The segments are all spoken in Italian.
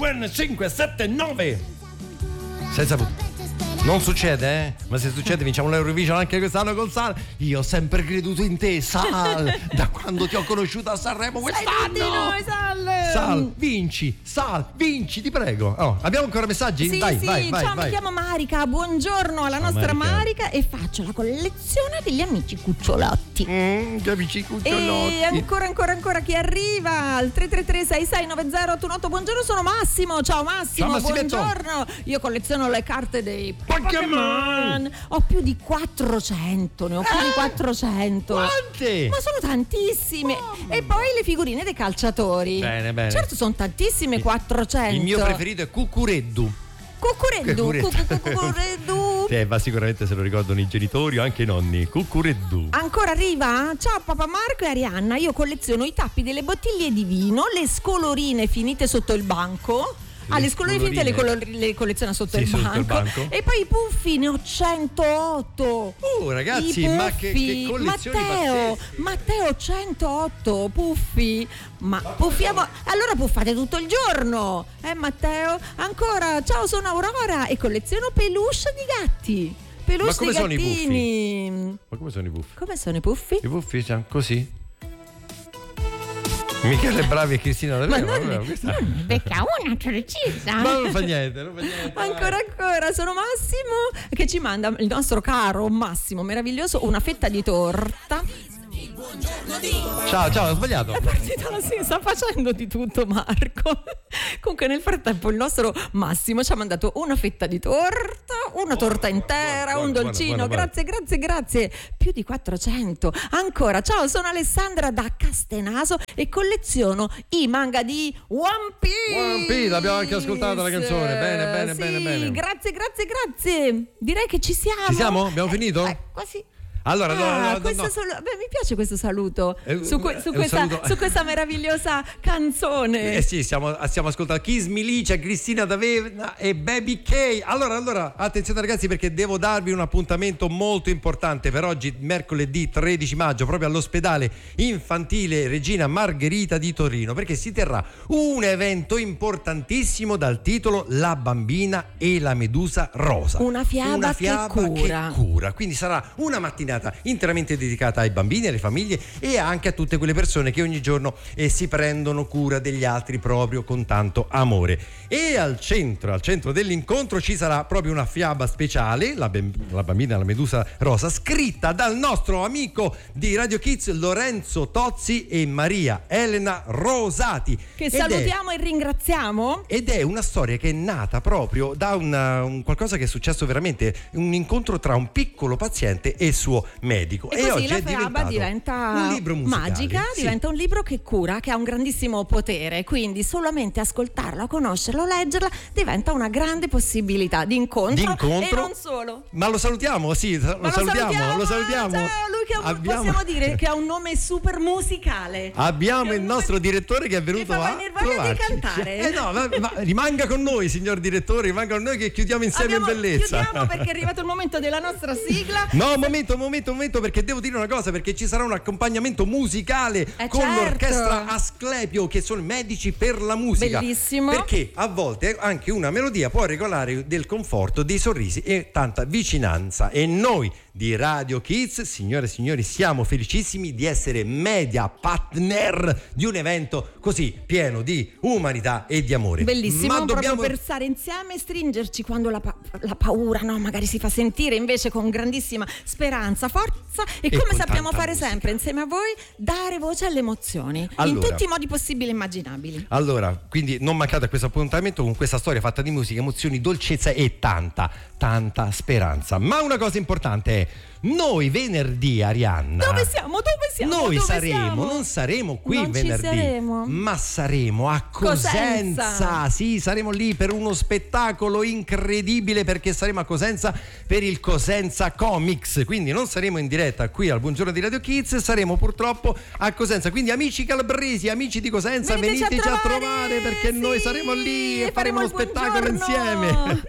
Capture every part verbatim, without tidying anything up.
uno cinque sette nove. Senza punto. Non succede, eh? Ma se succede vinciamo l'Eurovision anche quest'anno con Sal. Io ho sempre creduto in te, Sal. Da quando ti ho conosciuto a Sanremo quest'anno. Sei noi, Sal. Sal, vinci, Sal, vinci, ti prego. Oh, abbiamo ancora messaggi? Sì, Vai, sì, vai, vai, ciao, vai. mi chiamo Marica, buongiorno alla Ciao, nostra Marica. Marica e faccio la collezione degli amici cucciolotti. Mm, gli amici cucciolotti. E ancora, ancora, ancora chi arriva al tre tre tre sei sei nove zero otto otto. Buongiorno, sono Massimo. Ciao Massimo, Ciao, Massimetto. buongiorno. Io colleziono le carte dei Pokémon. Ho più di quattrocento, ne ho più Eh? di quattrocento. Quante? Ma sono tantissime. E poi le figurine dei calciatori. Bene, bene. Certo, sono tantissime, quattrocento. Il mio preferito è Cucureddu. Cucureddu, Cucureddu. cu- cu- cucureddu. Sì, ma sicuramente se lo ricordano i genitori o anche i nonni. Cucureddu. Ancora arriva? Ciao papà Marco e Arianna, io colleziono i tappi delle bottiglie di vino, le scolorine finite sotto il banco. Ah, le scolorine finite le, color- le colleziona sotto, Sì, il, sotto banco. il banco. E poi i puffi, ne ho centootto. Oh ragazzi, I ma che, che collezioni Matteo, pazzesche. Matteo, centootto puffi. Ma puffiamo. Allora puffate tutto il giorno. Eh Matteo? Ancora, ciao, sono Aurora e colleziono peluche di gatti. Peluche Ma come di sono i gattini. Ma come sono i puffi? Come sono i puffi? I puffi sono così. Michele Bravi e Cristina Ma D'Avena. non, vabbè, questa- non ne becca una precisa. Ma non fa niente, non fa niente. Ancora ancora, sono Massimo che ci manda, il nostro caro Massimo meraviglioso, una fetta di torta. Ciao, ciao, ho sbagliato. È partita la sì, sta facendo di tutto Marco. Comunque nel frattempo il nostro Massimo ci ha mandato una fetta di torta, una torta intera, buono, un buono, dolcino. buono, buono. Grazie, grazie, grazie. Più di quattrocento. Ancora, ciao, sono Alessandra da Castenaso e colleziono i manga di One Piece. One Piece, l'abbiamo anche ascoltata la canzone. Bene, bene, Sì, bene, bene. Grazie, grazie, grazie. Direi che ci siamo. Ci siamo? Abbiamo Eh, finito? eh, quasi. Allora, no, Ah, no, no, questo no. salu- beh, mi piace questo saluto È- su, que- è su un questa, saluto- su questa meravigliosa canzone. Eh sì, stiamo, stiamo ascoltando Kiss Milicia, Cristina D'Avena e Baby K. Allora, allora, attenzione ragazzi, perché devo darvi un appuntamento molto importante per oggi, mercoledì tredici maggio, proprio all'ospedale infantile Regina Margherita di Torino, perché si terrà un evento importantissimo dal titolo La bambina e la medusa rosa. Una fiaba Una che fiaba cura. che cura. Quindi sarà una mattinata interamente dedicata ai bambini, alle famiglie e anche a tutte quelle persone che ogni giorno eh, si prendono cura degli altri proprio con tanto amore. E al centro, al centro dell'incontro ci sarà proprio una fiaba speciale, la, bem- la bambina e la medusa rosa, scritta dal nostro amico di Radio Kids Lorenzo Tozzi e Maria Elena Rosati. Che Ed è- salutiamo e ringraziamo. ed è una storia che è nata proprio da una- un qualcosa che è successo veramente, un incontro tra un piccolo paziente e il suo medico. E, così oggi la è fiaba diventato diventa un libro musicale. magica, Sì. diventa un libro che cura, che ha un grandissimo potere, quindi solamente ascoltarlo, conoscerlo, leggerla diventa una grande possibilità di incontro, Di incontro. e non solo. Ma lo salutiamo, sì, lo, Ma salutiamo, lo salutiamo. Ciao, lui che ha un- Abbiamo- possiamo dire che ha un nome super musicale. Abbiamo Che è il un nostro nome- direttore che è venuto Che fa a venire voglia di trovarci. cantare. Eh no, ma, ma rimanga con noi, signor direttore, rimanga con noi che chiudiamo insieme Abbiamo- in bellezza. Chiudiamo perché è arrivato il momento della nostra sigla. No, un momento, un momento, un momento, perché devo dire una cosa, perché ci sarà un accompagnamento musicale Eh, con certo. l'orchestra Asclepio, che sono i medici per la musica. Bellissimo. Perché a volte anche una melodia può regolare del conforto, dei sorrisi e tanta vicinanza. E noi di Radio Kids, signore e signori, siamo felicissimi di essere media partner di un evento così pieno di umanità e di amore. Bellissimo, Ma proprio dobbiamo per stare insieme e stringerci quando la, pa- la paura, no, magari si fa sentire, invece con grandissima speranza, forza e, E come con sappiamo tanta fare musica. sempre insieme a voi, dare voce alle emozioni in Allora. tutti i modi possibili e immaginabili. Allora, quindi non mancate a questo appuntamento con questa storia fatta di musica, emozioni, dolcezza e tanta, tanta speranza. Ma una cosa importante è, noi venerdì, Arianna, Dove siamo? Dove siamo? noi Dove saremo, siamo? non saremo qui Non ci venerdì, saremo. ma saremo a Cosenza. Cosenza. Sì, saremo lì per uno spettacolo incredibile, perché saremo a Cosenza per il Cosenza Comics. Quindi non saremo in diretta qui al Buongiorno di Radio Kids, saremo purtroppo a Cosenza. Quindi amici calabresi, amici di Cosenza, Veniteci a veniteci a trovare, trovare, perché sì, noi saremo lì e, e faremo faremo uno il spettacolo buongiorno. insieme.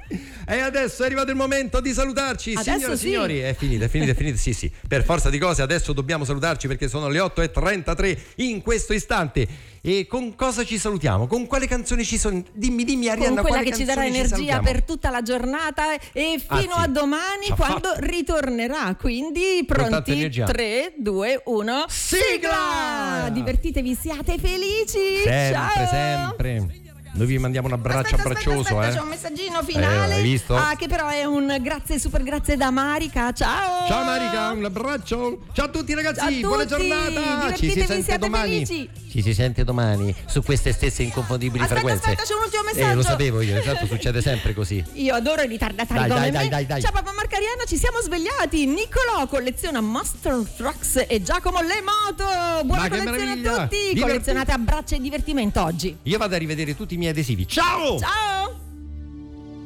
E adesso è arrivato il momento di salutarci. Adesso Signore e sì. signori, è finita, è finita, è finita. Sì, sì, per forza di cose adesso dobbiamo salutarci perché sono le otto e trentatré in questo istante. E con cosa ci salutiamo? Con quale canzone ci sono? Dimmi, dimmi Arianna, con quella quale che ci darà canzone energia salutiamo? per tutta la giornata e fino Ah, sì. a domani Ci ha quando fatto. ritornerà. Quindi Con tanta pronti? energia. tre, due, uno. Sigla! Divertitevi, siate felici. Sempre, Ciao. sempre. Noi vi mandiamo un abbraccio Aspetta, abbraccioso, aspetta, aspetta, eh. c'è un messaggino finale. Eh, hai visto? Ah, che però è un grazie, super grazie da Marica. Ciao. Ciao Marica, un abbraccio. Ciao a tutti ragazzi, Ciao a tutti. buona giornata. Ci si Divertitevi, sente siate domani. felici. Ci si sente domani su queste stesse inconfondibili Aspetta, frequenze. aspetta, c'è un ultimo messaggio. Eh, lo sapevo io, esatto, succede sempre così. Io adoro i ritardatari Dai, come dai, me. dai, dai, dai. Ciao papà Marcariana, ci siamo svegliati. Niccolò colleziona Master Trucks e Giacomo le moto. Buona Ma che collezione meraviglia. a tutti. Diverti- Collezionate abbracci e divertimento oggi. Io vado a rivedere tutti i miei adesivi. Ciao! Ciao!